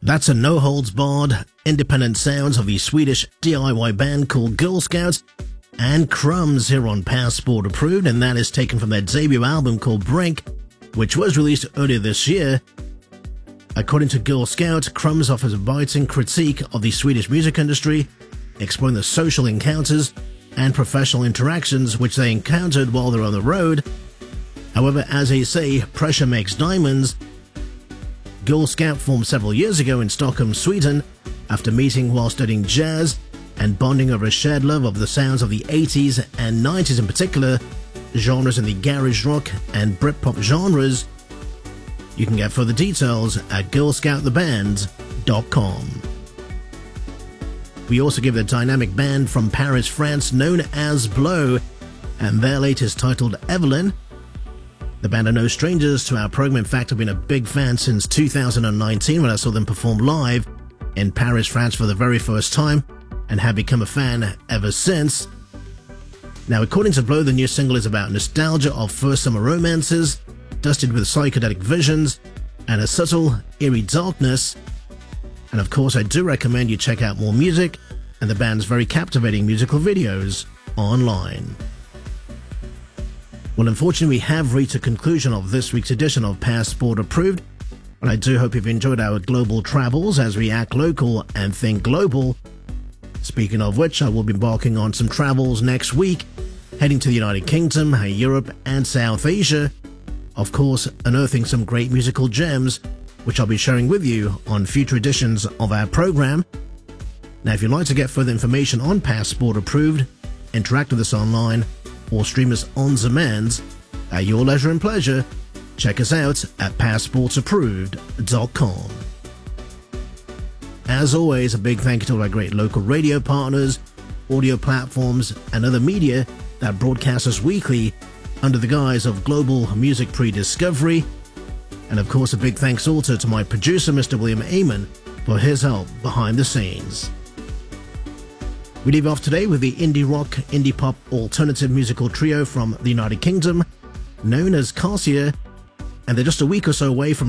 That's a no-holds-barred, independent sounds of the Swedish DIY band called Girl Scouts and Crumbs here on Passport Approved, and that is taken from their debut album called Break, which was released earlier this year. According to Girl Scout, Crumbs offers a biting critique of the Swedish music industry, exploring the social encounters and professional interactions which they encountered while they're on the road. However, as they say, pressure makes diamonds. Girl Scout formed several years ago in Stockholm, Sweden, after meeting while studying jazz and bonding over a shared love of the sounds of the 80s and 90s in particular, genres in the garage rock and Britpop genres. You can get further details at girlscouttheband.com. We also give the dynamic band from Paris, France, known as Blow, and their latest titled Evelyn. The band are no strangers to our program. In fact, I've been a big fan since 2019 when I saw them perform live in Paris, France for the very first time, and have become a fan ever since. Now, according to Blow, the new single is about nostalgia of first summer romances, dusted with psychedelic visions and a subtle, eerie darkness. And of course, I do recommend you check out more music and the band's very captivating musical videos online. Well, unfortunately, we have reached a conclusion of this week's edition of Passport Approved, but I do hope you've enjoyed our global travels as we act local and think global. Speaking of which, I will be embarking on some travels next week, heading to the United Kingdom, Europe, and South Asia. Of course, unearthing some great musical gems, which I'll be sharing with you on future editions of our program. Now, if you'd like to get further information on Passport Approved, interact with us online, or stream us on demand at your leisure and pleasure, check us out at passportsapproved.com. As always, a big thank you to all our great local radio partners, audio platforms, and other media that broadcast us weekly under the guise of Global Music Pre-Discovery. And of course, a big thanks also to my producer, Mr. William Amon, for his help behind the scenes. We leave off today with the indie rock, indie pop alternative musical trio from the United Kingdom, known as Cassia, and they're just a week or so away from